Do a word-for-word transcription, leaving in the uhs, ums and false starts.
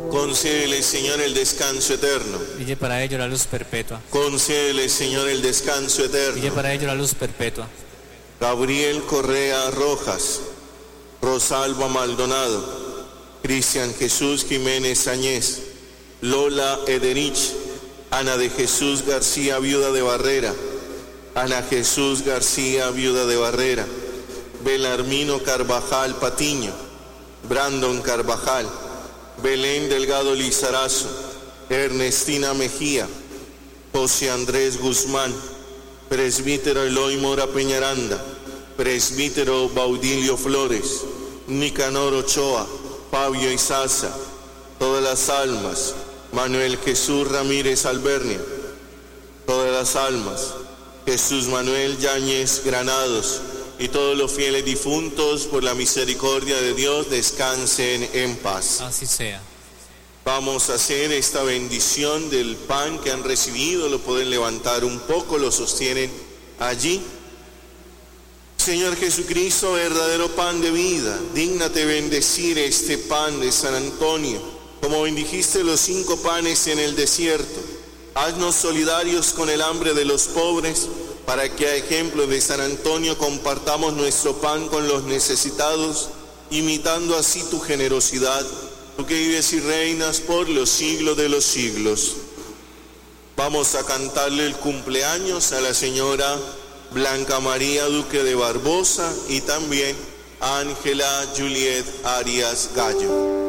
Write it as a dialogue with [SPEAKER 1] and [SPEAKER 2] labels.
[SPEAKER 1] Concédele, Señor, el descanso eterno.
[SPEAKER 2] Y para ello la luz perpetua.
[SPEAKER 1] Concédele, Señor, el descanso eterno.
[SPEAKER 2] Y para ello la luz perpetua.
[SPEAKER 1] Gabriel Correa Rojas, Rosalba Maldonado, Cristian Jesús Jiménez Añez, Lola Ederich, Ana de Jesús García, viuda de Barrera, Ana Jesús García, viuda de Barrera, Belarmino Carvajal Patiño, Brandon Carvajal, Belén Delgado Lizarazo, Ernestina Mejía, José Andrés Guzmán, presbítero Eloy Mora Peñaranda, presbítero Baudilio Flores, Nicanor Ochoa, Fabio Izaza, todas las almas, Manuel Jesús Ramírez Albernia, todas las almas, Jesús Manuel Yáñez Granados, y todos los fieles difuntos, por la misericordia de Dios, descansen en paz.
[SPEAKER 2] Así sea.
[SPEAKER 1] Vamos a hacer esta bendición del pan que han recibido. Lo pueden levantar un poco, lo sostienen allí. Señor Jesucristo, verdadero pan de vida, dígnate bendecir este pan de San Antonio, como bendijiste los cinco panes en el desierto. Haznos solidarios con el hambre de los pobres, para que a ejemplo de San Antonio compartamos nuestro pan con los necesitados, imitando así tu generosidad, tú que vives y reinas por los siglos de los siglos. Vamos a cantarle el cumpleaños a la señora Blanca María Duque de Barbosa y también a Ángela Juliet Arias Gallo.